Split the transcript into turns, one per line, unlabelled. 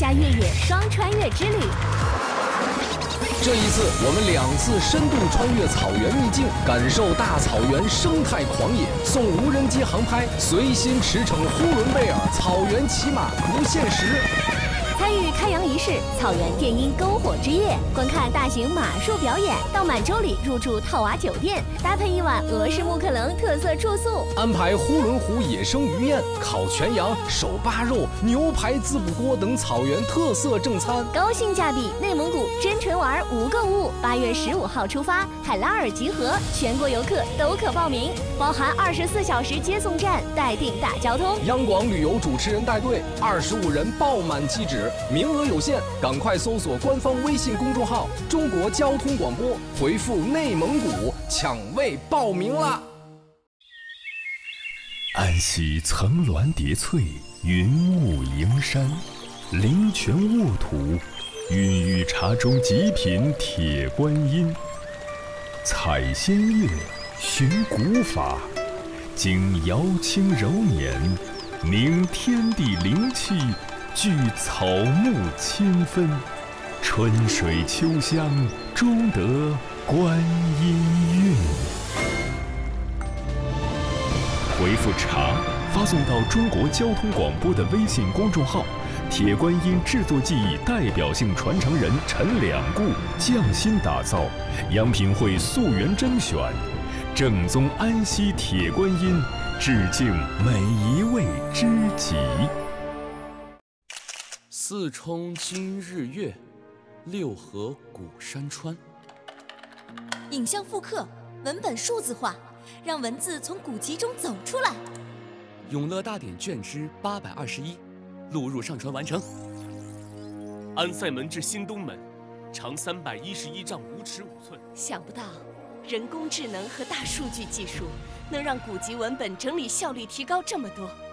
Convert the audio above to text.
家越野双穿越之旅。
这一次，我们2次深度穿越草原秘境，感受大草原生态狂野，送无人机航拍，随心驰骋呼伦贝尔草原骑马不限时。
参与开洋仪式、草原电音篝火之夜，观看大型马术表演，到满洲里入住套娃酒店，搭配一晚俄式木克棱特色住宿，
安排呼伦湖野生鱼宴、烤全羊、手扒肉、牛排滋补锅等草原特色正餐。
高性价比内蒙古真纯玩无购物，8月15号出发，海拉尔集合，全国游客都可报名，包含24小时接送站，待定大交通。
央广旅游主持人带队，25人爆满机止，名额有限，赶快搜索官方微信公众号“中国交通广播”，回复“内蒙古”抢位报名啦！
安溪层峦叠翠，云雾迎山，灵泉沃土，孕育茶中极品铁观音。采仙乐，寻古法，经瑶清柔捻，凝天地灵气，聚草木千分，春水秋香，终得观音韵。回复茶，发送到中国交通广播的微信公众号，铁观音制作技艺代表性传承人陈两固匠心打造，阳品会溯源甄选，正宗安溪铁观音，致敬每一位知己。
4冲今日月，6合古山川。
影像复刻，文本数字化，让文字从古籍中走出来。
永乐大典卷之821，录入上传完成。安塞门至新东门，长311丈5尺5寸。
想不到，人工智能和大数据技术能让古籍文本整理效率提高这么多。